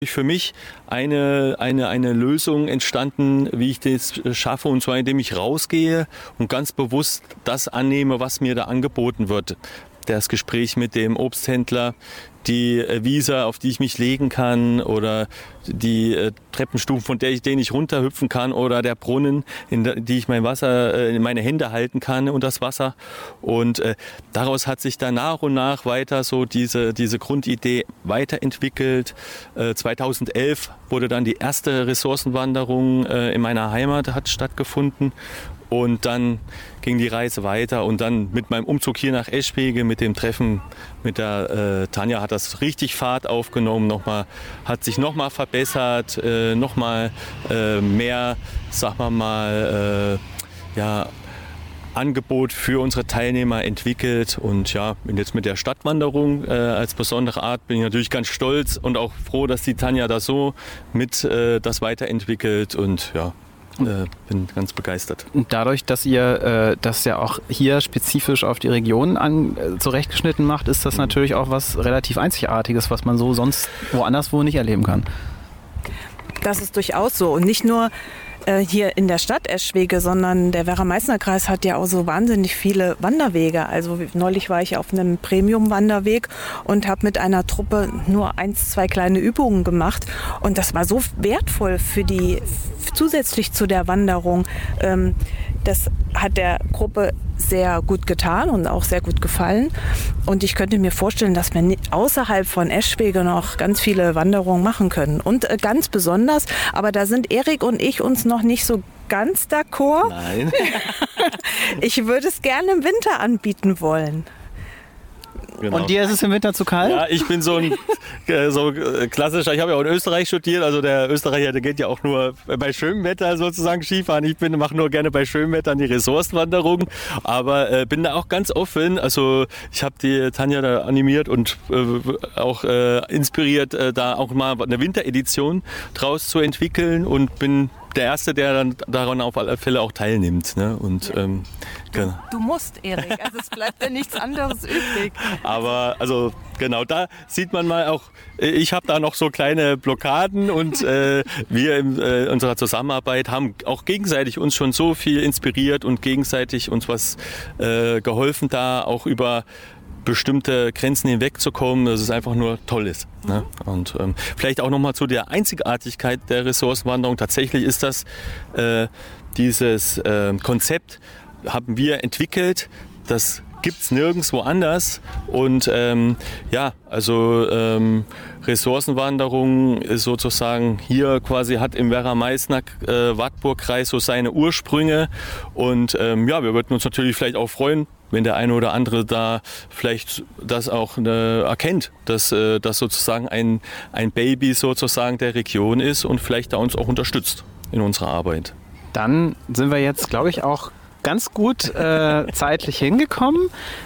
Für mich eine Lösung entstanden, wie ich das schaffe, und zwar indem ich rausgehe und ganz bewusst das annehme, was mir da angeboten wird. Das Gespräch mit dem Obsthändler, die Wiese, auf die ich mich legen kann, oder die Treppenstufen, von denen ich runterhüpfen kann, oder der Brunnen, in die ich mein Wasser in meine Hände halten kann und das Wasser. Und daraus hat sich dann nach und nach weiter so diese Grundidee weiterentwickelt. 2011 wurde dann die erste Ressourcenwanderung in meiner Heimat hat stattgefunden. Und dann ging die Reise weiter, und dann mit meinem Umzug hier nach Eschwege, mit dem Treffen mit der Tanja, hat das richtig Fahrt aufgenommen, hat sich nochmal verbessert, nochmal mehr, sagen wir mal, Angebot für unsere Teilnehmer entwickelt. Und ja, jetzt mit der Stadtwanderung als besondere Art bin ich natürlich ganz stolz und auch froh, dass die Tanja da so mit das weiterentwickelt, und ja, bin ganz begeistert. Dadurch, dass ihr das ja auch hier spezifisch auf die Region zurechtgeschnitten macht, ist das natürlich auch was relativ Einzigartiges, was man so sonst woanders nicht erleben kann. Das ist durchaus so. Und nicht nur hier in der Stadt Eschwege, sondern der Werra-Meißner-Kreis hat ja auch so wahnsinnig viele Wanderwege. Also neulich war ich auf einem Premium-Wanderweg und habe mit einer Truppe nur 2 kleine Übungen gemacht. Und das war so wertvoll zusätzlich zu der Wanderung. Das hat der Gruppe sehr gut getan und auch sehr gut gefallen. Und ich könnte mir vorstellen, dass wir außerhalb von Eschwege noch ganz viele Wanderungen machen können. Und ganz besonders, aber da sind Erik und ich uns noch nicht so ganz d'accord. Nein. Ich würde es gerne im Winter anbieten wollen. Genau. Und dir ist es im Winter zu kalt? Ja, ich bin so klassischer, ich habe ja auch in Österreich studiert, also der Österreicher, der geht ja auch nur bei schönem Wetter sozusagen Skifahren. Ich mache nur gerne bei schönem Wetter die Ressourcenwanderung, aber bin da auch ganz offen. Also ich habe die Tanja da animiert und auch inspiriert, da auch mal eine Winteredition draus zu entwickeln, und bin der Erste, der dann daran auf alle Fälle auch teilnimmt. Ne? Und, genau. Du musst, Erik, also es bleibt ja nichts anderes übrig. Aber also genau, da sieht man mal auch, ich habe da noch so kleine Blockaden, und wir in unserer Zusammenarbeit haben auch gegenseitig uns schon so viel inspiriert und gegenseitig uns was geholfen, da auch über bestimmte Grenzen hinwegzukommen, dass es einfach nur toll ist. Ne? Und vielleicht auch nochmal zu der Einzigartigkeit der Ressourcenwanderung. Tatsächlich ist das dieses Konzept haben wir entwickelt. Das gibt es nirgendwo anders. Und Ressourcenwanderung ist sozusagen hier quasi, hat im Werra-Meißner-Wartburg-Kreis so seine Ursprünge. Und wir würden uns natürlich vielleicht auch freuen, wenn der eine oder andere da vielleicht das auch erkennt, dass das sozusagen ein Baby sozusagen der Region ist und vielleicht da uns auch unterstützt in unserer Arbeit. Dann sind wir jetzt, glaube ich, auch ganz gut zeitlich hingekommen.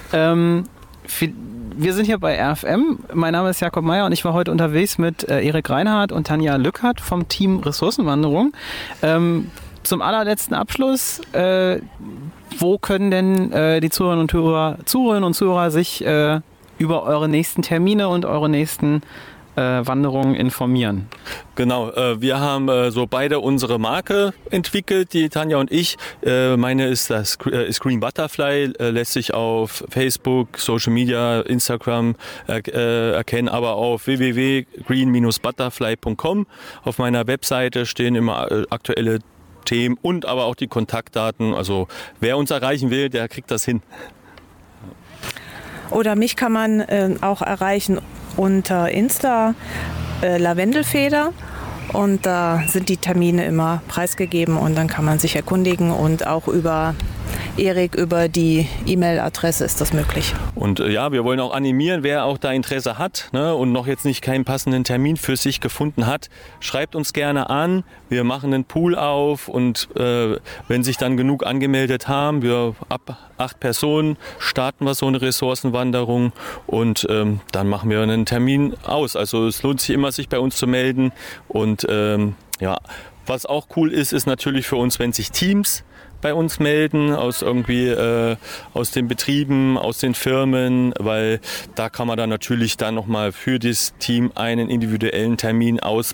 Wir sind hier bei RFM. Mein Name ist Jakob Meyer und ich war heute unterwegs mit Erik Reinhardt und Tanja Lückert vom Team Ressourcenwanderung. Zum allerletzten Abschluss, wo können denn die Zuhörerinnen und Zuhörer sich über eure nächsten Termine und eure nächsten Wanderungen informieren? Genau, wir haben so beide unsere Marke entwickelt, die Tanja und ich. Meine ist das Green Butterfly, lässt sich auf Facebook, Social Media, Instagram erkennen, aber auf www.green-butterfly.com. Auf meiner Webseite stehen immer aktuelle Themen und aber auch die Kontaktdaten. Also wer uns erreichen will, der kriegt das hin. Oder mich kann man auch erreichen unter Insta Lavendelfeder, und da sind die Termine immer preisgegeben, und dann kann man sich erkundigen, und auch über Erik, über die E-Mail-Adresse ist das möglich. Und wir wollen auch animieren, wer auch da Interesse hat, ne, und noch jetzt nicht keinen passenden Termin für sich gefunden hat, schreibt uns gerne an. Wir machen einen Pool auf, und wenn sich dann genug angemeldet haben, wir ab 8 Personen starten wir so eine Ressourcenwanderung, und dann machen wir einen Termin aus. Also es lohnt sich immer, sich bei uns zu melden, und Was auch cool ist, ist natürlich für uns, wenn sich Teams bei uns melden, aus den Betrieben, aus den Firmen, weil da kann man dann natürlich dann nochmal für das Team einen individuellen Termin